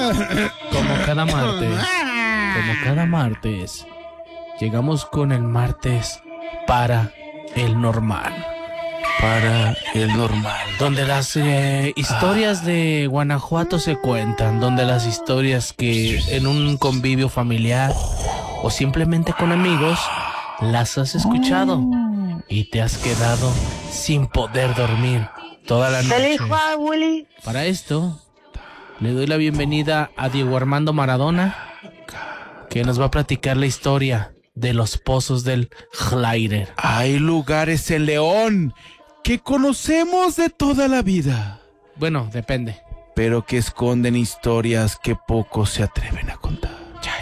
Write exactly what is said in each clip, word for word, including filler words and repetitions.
Como cada martes, como cada martes, llegamos con el martes para el normal. Para el normal. Donde las eh, historias de Guanajuato se cuentan, donde las historias que en un convivio familiar o simplemente con amigos las has escuchado y te has quedado sin poder dormir toda la noche. ¡Feliz Juan, Willy! Para esto, le doy la bienvenida a Diego Armando Maradona, que nos va a platicar la historia de los pozos del Jlaider. Hay lugares en León que conocemos de toda la vida, Bueno, depende. pero que esconden historias que pocos se atreven a contar.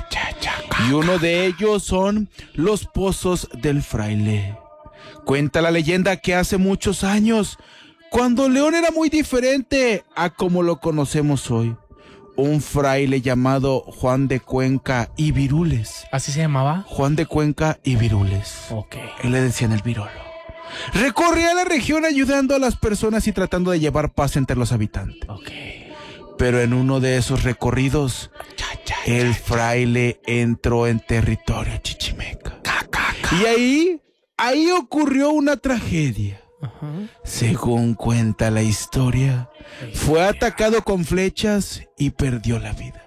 Y uno de ellos son los pozos del Fraile. Cuenta la leyenda que hace muchos años, cuando León era muy diferente a como lo conocemos hoy, un fraile llamado Juan de Cuenca y Virules. ¿Así se llamaba? Juan de Cuenca y Virules. Ok. Él le decían el Virolo. Recorría la región ayudando a las personas y tratando de llevar paz entre los habitantes. Ok. Pero en uno de esos recorridos, el fraile entró en territorio chichimeca. Y ahí, ahí ocurrió una tragedia. Ajá. Según cuenta la historia, fue atacado con flechas y perdió la vida.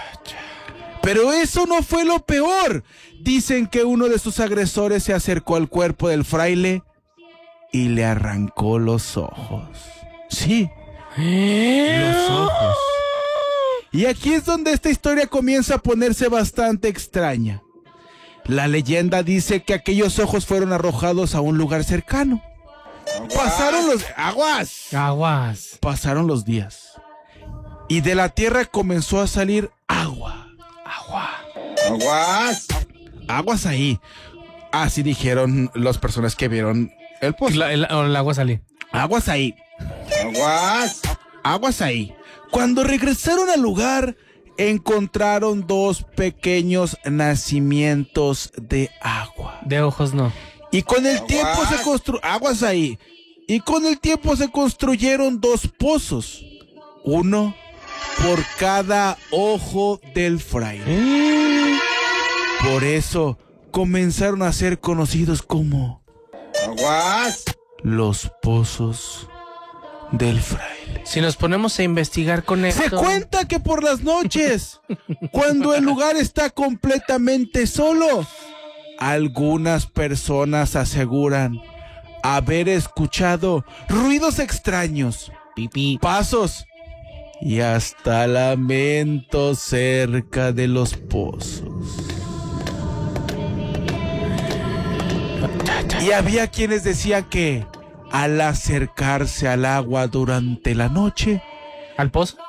Pero eso no fue lo peor. Dicen que uno de sus agresores se acercó al cuerpo del fraile y le arrancó los ojos. Sí, los ojos. Y aquí es donde esta historia comienza a ponerse bastante extraña. La leyenda dice que aquellos ojos fueron arrojados a un lugar cercano. Pasaron los... ¡Aguas! Aguas. Pasaron los días. Y de la tierra comenzó a salir agua. Agua. ¡Aguas! Aguas ahí. Así dijeron las personas que vieron el pozo. La- el, el agua salí. Aguas ahí. ¡Aguas! Aguas ahí. Cuando regresaron al lugar, encontraron dos pequeños nacimientos de agua. De ojos no. Y con el Aguas. tiempo se constru... Aguas ahí. Y con el tiempo se construyeron dos pozos. Uno por cada ojo del fraile. Por eso comenzaron a ser conocidos como ¡Aguas! los pozos del fraile. Si nos ponemos a investigar con esto... Se cuenta que por las noches, cuando el lugar está completamente solo, algunas personas aseguran haber escuchado ruidos extraños, Pipí. pasos y hasta lamentos cerca de los pozos. Y había quienes decían que al acercarse al agua durante la noche, ¿Al pozo?